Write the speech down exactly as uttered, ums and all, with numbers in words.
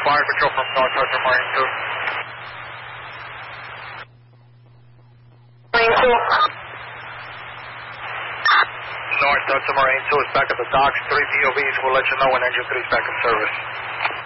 Fire control from North Hudson Marine two. Marine two. North Hudson Marine two is back at the docks. Three P O Vs will let you know when engine three is back in service.